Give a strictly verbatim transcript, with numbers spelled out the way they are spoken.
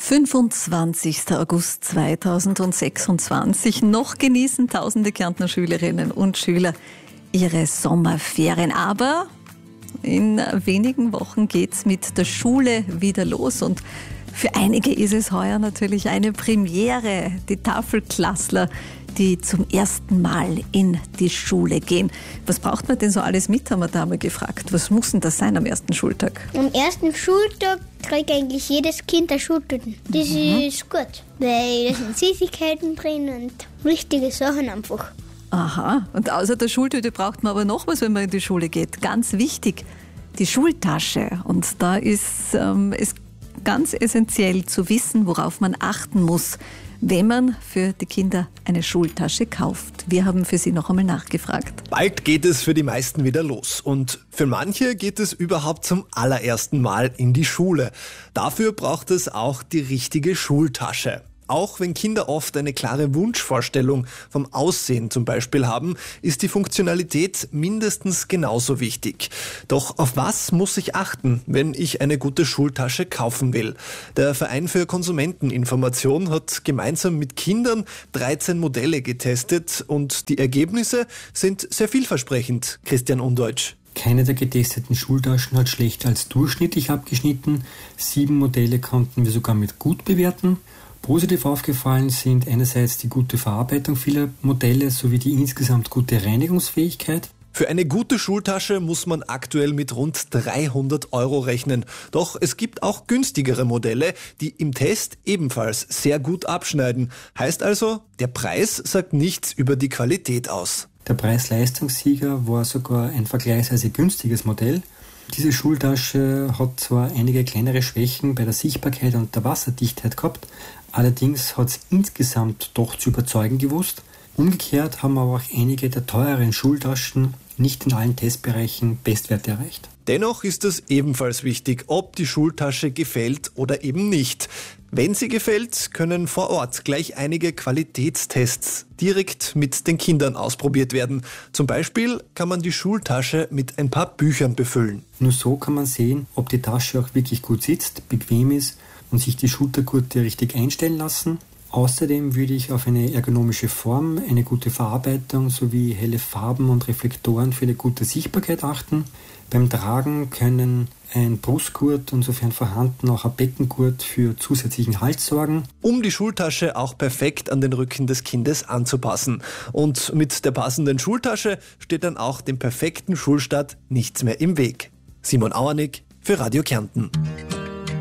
fünfundzwanzigster August zweitausendsechsundzwanzig. Noch genießen tausende Kärntner Schülerinnen und Schüler ihre Sommerferien. Aber in wenigen Wochen geht's mit der Schule wieder los. Und für einige ist es heuer natürlich eine Premiere. Die Tafelklassler, die zum ersten Mal in die Schule gehen. Was braucht man denn so alles mit, haben wir da mal gefragt. Was muss denn das sein am ersten Schultag? Am ersten Schultag kriegt eigentlich jedes Kind eine Schultüte. Das mhm. ist gut, weil da sind Süßigkeiten drin und wichtige Sachen einfach. Aha, und außer der Schultüte braucht man aber noch was, wenn man in die Schule geht. Ganz wichtig, die Schultasche. Und da ist ähm, es ganz essentiell zu wissen, worauf man achten muss, wenn man für die Kinder eine Schultasche kauft. Wir haben für Sie noch einmal nachgefragt. Bald geht es für die meisten wieder los und für manche geht es überhaupt zum allerersten Mal in die Schule. Dafür braucht es auch die richtige Schultasche. Auch wenn Kinder oft eine klare Wunschvorstellung vom Aussehen zum Beispiel haben, ist die Funktionalität mindestens genauso wichtig. Doch auf was muss ich achten, wenn ich eine gute Schultasche kaufen will? Der Verein für Konsumenteninformation hat gemeinsam mit Kindern dreizehn Modelle getestet und die Ergebnisse sind sehr vielversprechend. Christian Undeutsch. Keine der getesteten Schultaschen hat schlechter als durchschnittlich abgeschnitten. Sieben Modelle konnten wir sogar mit gut bewerten. Positiv aufgefallen sind einerseits die gute Verarbeitung vieler Modelle sowie die insgesamt gute Reinigungsfähigkeit. Für eine gute Schultasche muss man aktuell mit rund dreihundert Euro rechnen. Doch es gibt auch günstigere Modelle, die im Test ebenfalls sehr gut abschneiden. Heißt also, der Preis sagt nichts über die Qualität aus. Der Preis-Leistungssieger war sogar ein vergleichsweise günstiges Modell. Diese Schultasche hat zwar einige kleinere Schwächen bei der Sichtbarkeit und der Wasserdichtheit gehabt, allerdings hat es insgesamt doch zu überzeugen gewusst. Umgekehrt haben aber auch einige der teureren Schultaschen nicht in allen Testbereichen Bestwerte erreicht. Dennoch ist es ebenfalls wichtig, ob die Schultasche gefällt oder eben nicht. Wenn sie gefällt, können vor Ort gleich einige Qualitätstests direkt mit den Kindern ausprobiert werden. Zum Beispiel kann man die Schultasche mit ein paar Büchern befüllen. Nur so kann man sehen, ob die Tasche auch wirklich gut sitzt, bequem ist und sich die Schultergurte richtig einstellen lassen. Außerdem würde ich auf eine ergonomische Form, eine gute Verarbeitung sowie helle Farben und Reflektoren für eine gute Sichtbarkeit achten. Beim Tragen können ein Brustgurt und sofern vorhanden auch ein Beckengurt für zusätzlichen Halt sorgen. Um die Schultasche auch perfekt an den Rücken des Kindes anzupassen. Und mit der passenden Schultasche steht dann auch dem perfekten Schulstart nichts mehr im Weg. Simon Auernick für Radio Kärnten.